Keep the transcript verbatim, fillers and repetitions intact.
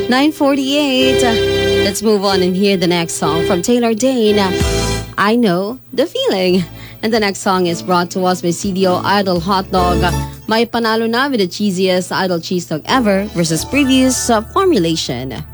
nine forty-eight. Let's move on and hear the next song from Taylor Dane. I Know the Feeling. And the next song is brought to us by C D O Idol Hot Dog. May panalo na with the cheesiest idol cheese dog ever versus previous uh, formulation.